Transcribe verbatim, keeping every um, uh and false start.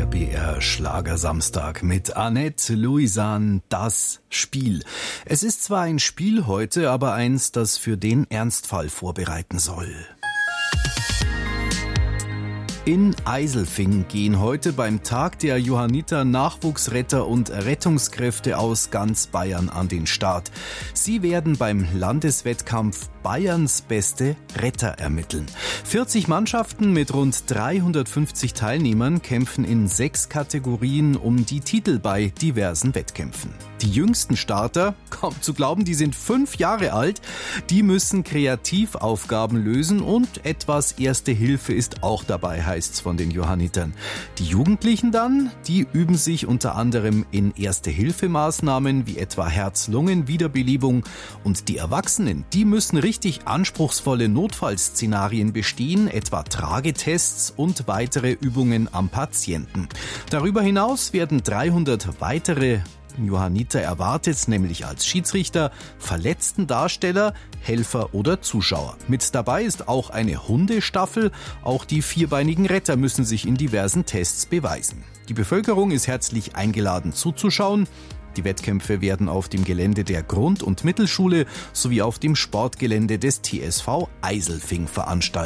B R Schlagersamstag mit Annette Louisan, das Spiel. Es ist zwar ein Spiel heute, aber eins, das für den Ernstfall vorbereiten soll. In Eiselfing gehen heute beim Tag der Johanniter Nachwuchsretter und Rettungskräfte aus ganz Bayern an den Start. Sie werden beim Landeswettkampf Bayerns beste Retter ermitteln. vierzig Mannschaften mit rund dreihundertfünfzig Teilnehmern kämpfen in sechs Kategorien um die Titel bei diversen Wettkämpfen. Die jüngsten Starter, kaum zu glauben, die sind fünf Jahre alt, die müssen Kreativaufgaben lösen und etwas Erste Hilfe ist auch dabei, heißt's von den Johannitern. Die Jugendlichen dann, die üben sich unter anderem in Erste-Hilfe-Maßnahmen wie etwa Herz-Lungen-Wiederbelebung und die Erwachsenen, die müssen richtig anspruchsvolle Notfallszenarien bestehen, etwa Tragetests und weitere Übungen am Patienten. Darüber hinaus werden dreihundert weitere Johanniter erwartet, nämlich als Schiedsrichter, Verletzten-Darsteller, Helfer oder Zuschauer. Mit dabei ist auch eine Hundestaffel. Auch die vierbeinigen Retter müssen sich in diversen Tests beweisen. Die Bevölkerung ist herzlich eingeladen zuzuschauen. Die Wettkämpfe werden auf dem Gelände der Grund- und Mittelschule sowie auf dem Sportgelände des T S V Eiselfing veranstaltet.